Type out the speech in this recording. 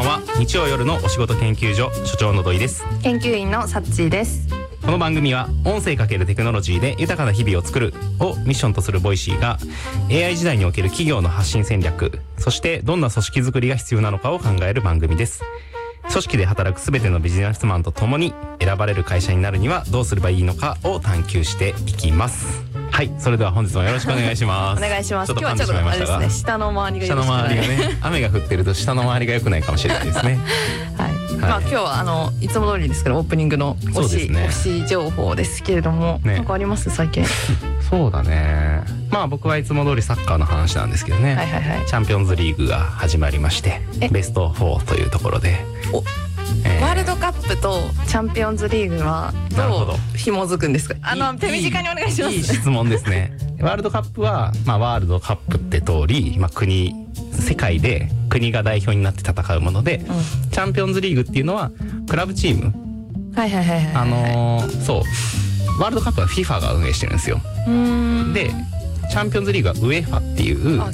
ばんは。日曜夜のお仕事研究所所長の土井です。 研究員のサッチーです。 この番組は音声×テクノロジーで豊かな日々を作るをミッションとするボイシーが AI 時代における企業の発信戦略、そしてどんな組織づくりが必要なのかを考える番組です。組織で働くすべてのビジネスマンと共に選ばれる会社になるにはどうすればいいのかを探求していきます。はい、それでは本日もよろしくお願いします。 お願いします。 ちょっと噛んでしまいましたが、 今日はちょっとあれですね、下の周りがよろしくない。 下の周りがね、雨が降ってると下の周りが良くないかもしれないですね。 はい、まあ今日はいつも通りですけどオープニングの推し情報ですけれども、なんかあります最近？ そうだね。まあ僕はいつも通りサッカーの話なんですけどね。 はいはいはい。 チャンピオンズリーグが始まりまして、ベスト4というところで。 ワールドカップとチャンピオンズリーグはどう紐づくんですか？手短にお願いします。 いい質問ですね。ワールドカップは、まあ、ワールドカップって通り、まあ、世界で国が代表になって戦うもので、チャンピオンズリーグっていうのはクラブチーム。 はいはいはいはい。 そうワールドカップは FIFA が運営してるんですよ。でチャンピオンズリーグはUEFAっていう